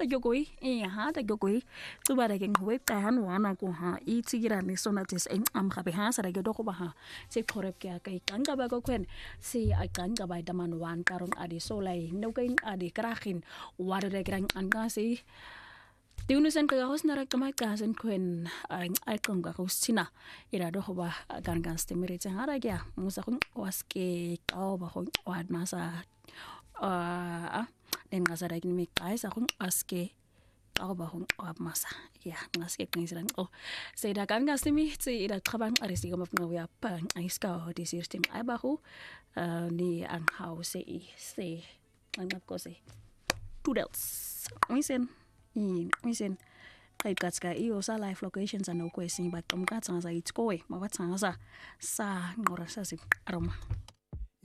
yogoi ha da yogoi tuba da geng we ka han wana ko ha itira ni sona tes am ga be ha sa ga do ko ba ha se khorep kya kai kanga ba ko kwen se a kanga ba da man wan karong adi solai no kai adi krachin wada da grang anga se Tiunusan ka hos na kamay kasan kwen ay kong ka kusina ira do ba gangan stimiri tsa hara kya musa kung waske kao ba kung wad masa den ngasa da mi kai sa kung aske kao ba kung wad masa ya ngaske kung siran se da gangan stimi tsi ira trabang arisi ko mapna ya pa ay ska di system ay ba ko ni ang house se ang ko se toodles Misen kay katska iyo sa live locations ano ko sing ba tom ka tsanga sa itskoy mawat tsanga sa ngora sa si aroma